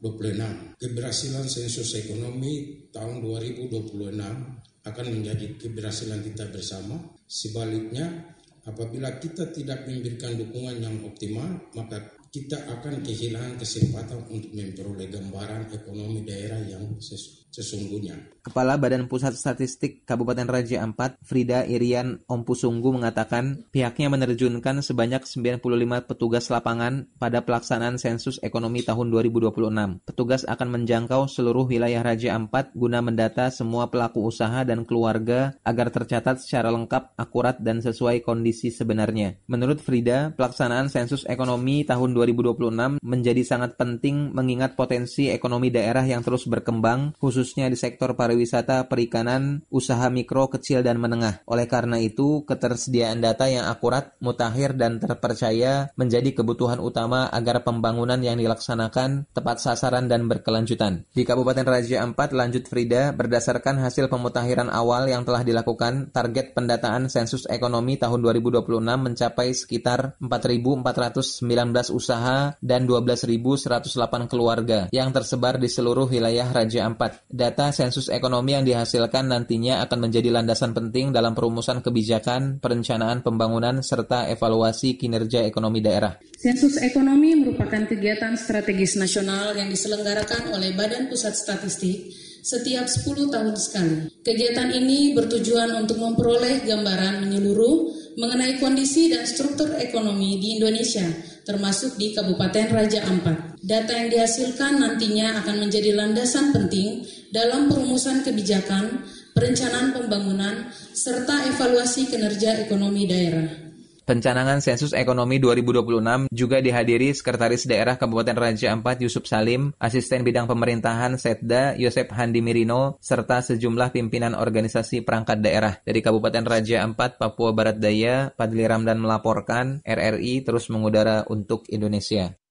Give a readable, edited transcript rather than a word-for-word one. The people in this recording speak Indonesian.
Keberhasilan sensus ekonomi tahun 2026 akan menjadi keberhasilan kita bersama. Sebaliknya, apabila kita tidak memberikan dukungan yang optimal, maka kita akan kehilangan kesempatan untuk memperoleh gambaran ekonomi daerah yang sesungguhnya. Kepala Badan Pusat Statistik Kabupaten Raja Ampat, Frida Irian Ompusunggu mengatakan pihaknya menerjunkan sebanyak 95 petugas lapangan pada pelaksanaan sensus ekonomi tahun 2026. Petugas akan menjangkau seluruh wilayah Raja Ampat guna mendata semua pelaku usaha dan keluarga agar tercatat secara lengkap, akurat, dan sesuai kondisi sebenarnya. Menurut Frida, pelaksanaan sensus ekonomi tahun 2026 menjadi sangat penting mengingat potensi ekonomi daerah yang terus berkembang, khususnya di sektor pariwisata, perikanan, usaha mikro, kecil, dan menengah. Oleh karena itu, ketersediaan data yang akurat, mutakhir, dan terpercaya menjadi kebutuhan utama agar pembangunan yang dilaksanakan tepat sasaran dan berkelanjutan. Di Kabupaten Raja Ampat, lanjut Frida, berdasarkan hasil pemutakhiran awal yang telah dilakukan, target pendataan sensus ekonomi tahun 2026 mencapai sekitar 4.419 usaha dan 12.108 keluarga yang tersebar di seluruh wilayah Raja Ampat. Data sensus ekonomi yang dihasilkan nantinya akan menjadi landasan penting dalam perumusan kebijakan, perencanaan pembangunan, serta evaluasi kinerja ekonomi daerah. Sensus ekonomi merupakan kegiatan strategis nasional yang diselenggarakan oleh Badan Pusat Statistik setiap 10 tahun sekali. Kegiatan ini bertujuan untuk memperoleh gambaran menyeluruh mengenai kondisi dan struktur ekonomi di Indonesia, termasuk di Kabupaten Raja Ampat. Data yang dihasilkan nantinya akan menjadi landasan penting dalam perumusan kebijakan, perencanaan pembangunan, serta evaluasi kinerja ekonomi daerah. Pencanangan sensus ekonomi 2026 juga dihadiri Sekretaris Daerah Kabupaten Raja Ampat Yusuf Salim, Asisten Bidang Pemerintahan Setda Yosep Handi Mirino, serta sejumlah pimpinan organisasi perangkat daerah. Dari Kabupaten Raja Ampat, Papua Barat Daya, Padli Ramdan melaporkan, RRI terus mengudara untuk Indonesia.